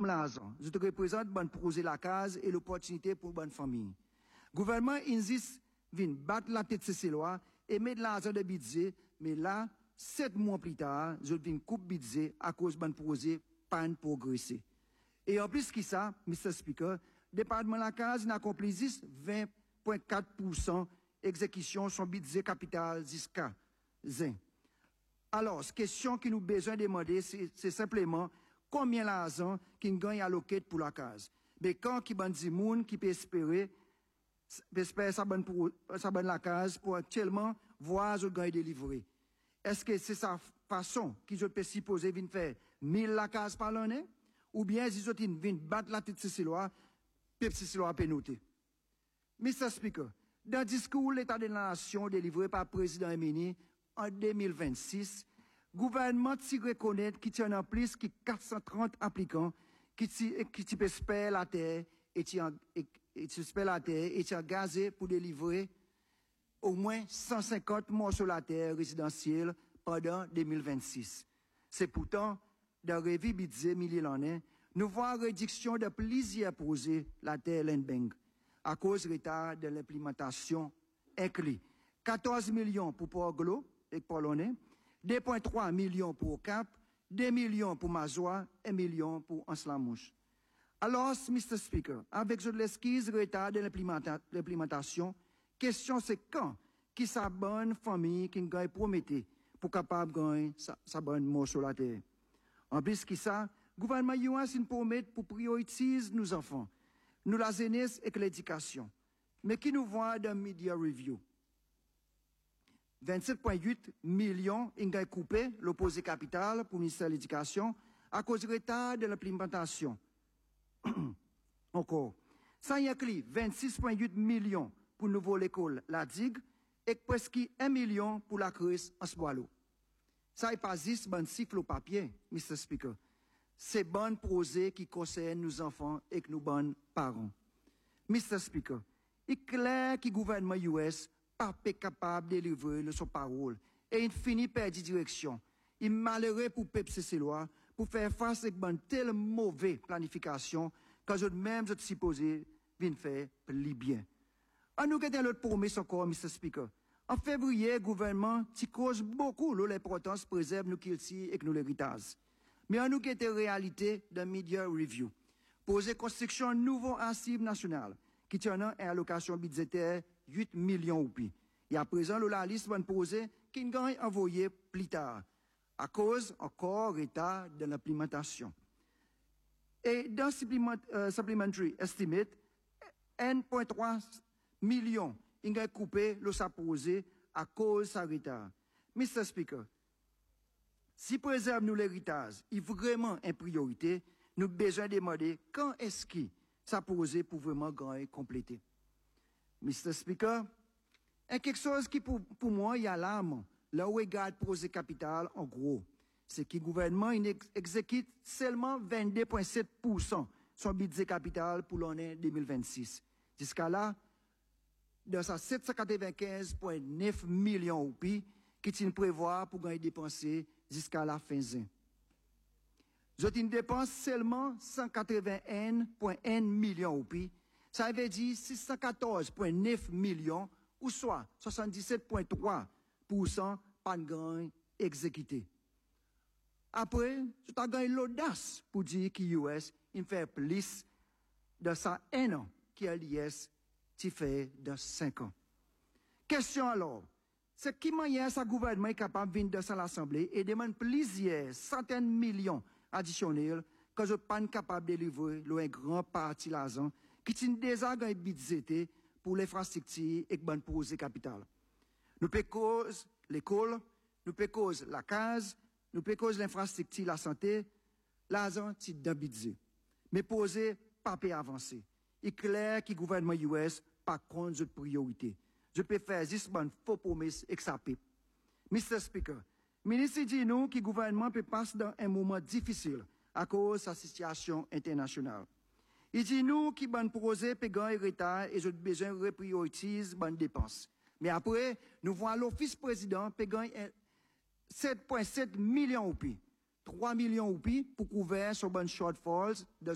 l'argent. Je te représente bonne poser la case et l'opportunité pour bonne famille. Gouvernement insiste vient battre la tête de ces lois et mettre l'argent de budget, mais là, 7 mois plus tard, je viens coupe budget à cause de bonne projet, pas progresser. Et en plus que ça, Mr. Speaker, département de la case n'a accompli 20,4% exécution son budget capital jusqu'à 20. Alors, la question qui nous besoin de demander, c'est simplement combien l'argent qui gagne alloqué pour la case. Mais quand qui ban di moun qui peut espérer ça bonne la case pour actuellement voir je gagne délivré. Est-ce que c'est sa façon qui je peux supposer vient faire 1000 la case par l'année ou bien si je viens battre la tête de loi, Pepsi loi peut noter. Mr. Speaker, dans le discours l'état de la nation délivré par le président Emini en 2026, le gouvernement s'y reconnaît qu'il tient en plus que 430 applicants qui espèrent la terre et qui gazé pour délivrer au moins 150 morceaux de la terre résidentielle pendant 2026. C'est pourtant, dans le revue budget l'année, nous voyons réduction de plusieurs projets la terre Landbank à cause du retard de l'implémentation inclus. 14 millions pour Port-Glo et Polonais, 2,3 millions pour Cap, 2 millions pour Mazoua, 1 million pour Anslamouche. Alors, Mr. Speaker, avec je l'esquisse retard de l'implémentation, question c'est quand qui sa bonne famille qui gagne prometté pour capable gagner sa bonne mort sur la terre. En plus que ça, le gouvernement US nous promet pour prioriser nos enfants, nous la jeunesse et l'éducation. Mais qui nous voit dans Media Review? 27,8 millions ont coupé l'opposé capital pour le ministère de l'Éducation à cause du retard de l'implémentation. Encore. Ça y inclut 26,8 millions pour nouveau l'école, la digue, et presque 1 million pour la crise en Sboilo. Ça n'est pas juste bon cycle au papier, Mr. Speaker. C'est bon projet qui concerne nos enfants et nos bons parents. Mr. Speaker, il est clair que le gouvernement US pas capable de délivrer son parole et il finit par dire direction. Il est malheureux pour Pepsi ces lois pour faire face à une telle mauvaise planification que je supposé vient faire plus bien. En nous guettant l'autre promesse encore, Mr. Speaker. En février, le gouvernement cause beaucoup l'importance de préserver nos cultures et nos héritages. Mais en nous guettant réalité de Media Review. Poser construction nouveau archive national qui tient une allocation budgétaire 8 millions roupies. Et à présent, la liste va poser qui gagne envoyé plus tard, à cause encore retard de l'implémentation. Et dans Supplementary Estimate, 1,3 million il a coupé le supposé à cause de sa retard. Mr. Speaker, si préserve nous l'héritage est vraiment une priorité, nous avons besoin de demander quand est-ce qu'il s'apposé pour vraiment gagner compléter. Mr. Speaker, et quelque chose qui pour moi y a l'âme, là où regarde projet capital en gros, c'est que le gouvernement exécute seulement 22,7% son budget capital pour l'année 2026. Jusqu'à là, dans sa 795,9 millions de roupies qui tient prévoir pour gagner dépenser jusqu'à la fin juin. Je dépense seulement 181,1 millions de roupies. Ça veut dire 614,9 millions ou soit 77,3% pas de gain exécuté. Après, je t'ai gagné l'audace pour dire que US il fait plus de ça 1 an que l'IS tu fait de 5 ans. Question alors, c'est qui manière ce gouvernement est capable de venir dans l'Assemblée et demande plusieurs centaines de millions additionnels que je ne suis pas capable de délivrer un grand parti l'argent qui tient déjà un budget pour l'infrastructure et le projet capital. Nous peut cause l'école, nous peut cause la case, nous peut cause l'infrastructure, la santé, l'argent c'est d'un budget. Mais poser pas avancer. Il est clair que le gouvernement US pas contre de priorité. Je peux faire juste une fausse promesse et ça peut. Mr. Speaker, le ministre dit nous que le gouvernement peut passer dans un moment difficile à cause de sa situation internationale. Il dit nous que bon projet peut gagner retard et j'ai besoin de reprioriser bonnes dépenses. Mais après, nous voyons l'office président peut gagner 7,7 millions de roupies. 3 millions de roupies pour couvrir sur bonnes shortfalls de